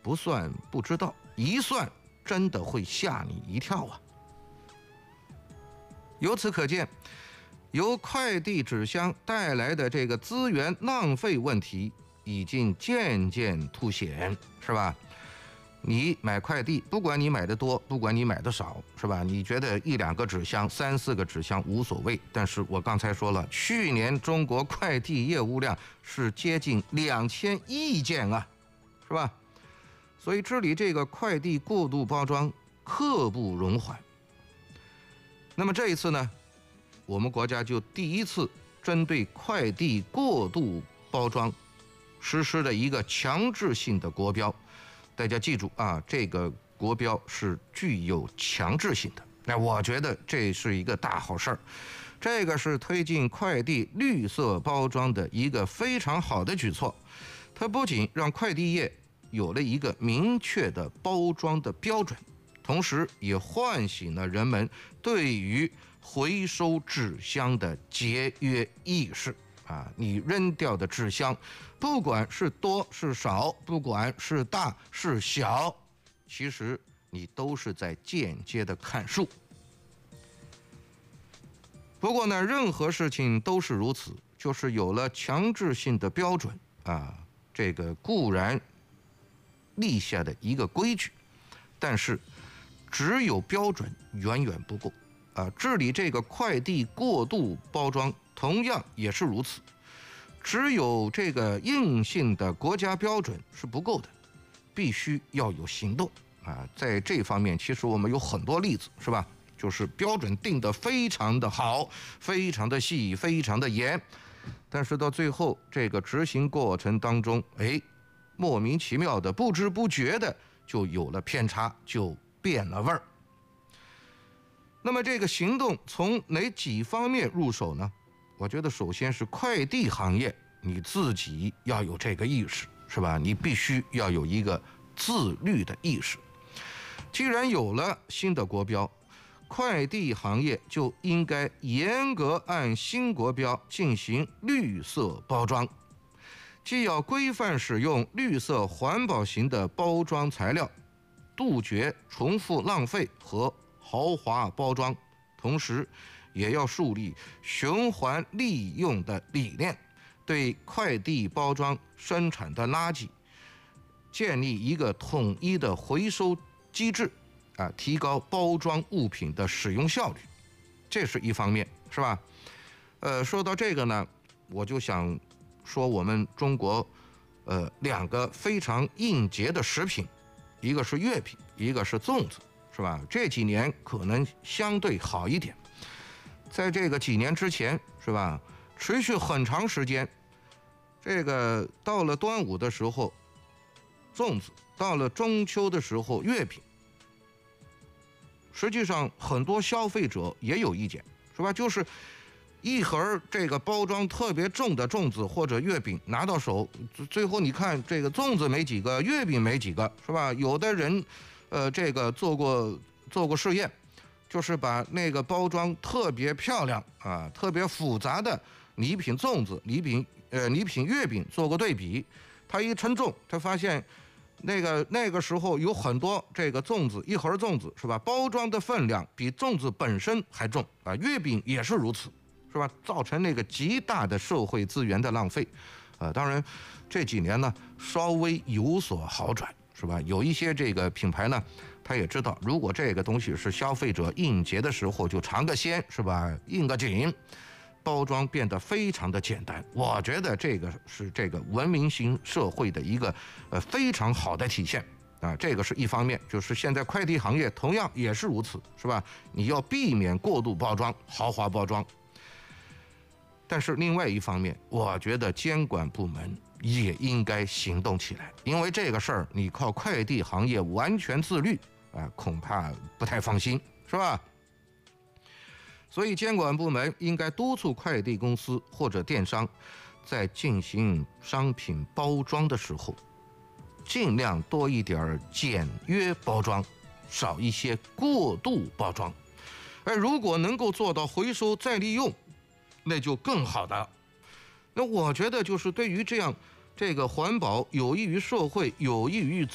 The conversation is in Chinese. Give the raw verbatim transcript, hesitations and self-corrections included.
不算不知道，一算真的会吓你一跳啊！由此可见，由快递纸箱带来的这个资源浪费问题已经渐渐凸显，是吧？你买快递，不管你买的多，不管你买的少，是吧？你觉得一两个纸箱、三四个纸箱无所谓，但是我刚才说了，去年中国快递业务量是接近两千亿件啊，是吧？所以治理这个快递过度包装刻不容缓。那么这一次呢，我们国家就第一次针对快递过度包装实施了一个强制性的国标。大家记住啊，这个国标是具有强制性的。那我觉得这是一个大好事儿，这个是推进快递绿色包装的一个非常好的举措。它不仅让快递业有了一个明确的包装的标准，同时也唤醒了人们对于回收纸箱的节约意识。啊，你扔掉的纸箱，不管是多是少，不管是大是小，其实你都是在间接的砍树。不过呢，任何事情都是如此，就是有了强制性的标准啊，这个固然立下的一个规矩，但是只有标准远远不够啊。治理这个快递过度包装同样也是如此，只有这个硬性的国家标准是不够的，必须要有行动啊。在这方面，其实我们有很多例子，是吧？就是标准定得非常的好，非常的细，非常的严，但是到最后这个执行过程当中，哎，莫名其妙的、不知不觉的就有了偏差，就变了味儿。那么这个行动从哪几方面入手呢？我觉得首先是快递行业，你自己要有这个意识，是吧？你必须要有一个自律的意识。既然有了新的国标，快递行业就应该严格按新国标进行绿色包装，既要规范使用绿色环保型的包装材料，杜绝重复浪费和豪华包装，同时也要树立循环利用的理念，对快递包装生产的垃圾建立一个统一的回收机制啊，提高包装物品的使用效率，这是一方面，是吧？呃，说到这个呢，我就想说我们中国呃两个非常应节的食品，一个是月饼，一个是粽子，是吧？这几年可能相对好一点，在这个几年之前，是吧？持续很长时间，这个到了端午的时候，粽子；到了中秋的时候，月饼。实际上，很多消费者也有意见，是吧？就是一盒这个包装特别重的粽子或者月饼拿到手，最后你看这个粽子没几个，月饼没几个，是吧？有的人，呃，这个做过做过试验，就是把那个包装特别漂亮啊、特别复杂的礼品粽子、礼品呃礼品月饼做过对比，他一称重，他发现。那个那个时候有很多这个粽子，一盒粽子是吧？包装的分量比粽子本身还重啊，月饼也是如此，是吧？造成那个极大的社会资源的浪费，呃，当然这几年呢稍微有所好转，是吧？有一些这个品牌呢，他也知道，如果这个东西是消费者应节的时候就尝个鲜，是吧？应个景。包装变得非常的简单，我觉得这个是这个文明型社会的一个呃非常好的体现啊。这个是一方面，就是现在快递行业同样也是如此，是吧？你要避免过度包装、豪华包装。但是另外一方面，我觉得监管部门也应该行动起来，因为这个事儿你靠快递行业完全自律啊，恐怕不太放心，是吧？所以监管部门应该督促快递公司或者电商在进行商品包装的时候，尽量多一点简约包装，少一些过度包装。而如果能够做到回收再利用，那就更好的。那我觉得就是对于这样这个环保有益于社会、有益于